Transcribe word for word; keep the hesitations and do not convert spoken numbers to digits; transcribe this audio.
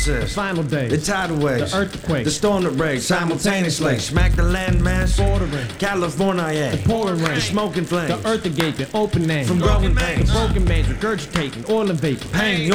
process, final days, the tidal waves, the earthquake, the storm that breaks simultaneously. Smack the landmass, bordering, California, the pouring rain, the smoking flames, the earth gaping, open name, from growing pains, the broken mains regurgitating, oil and vapor, pain.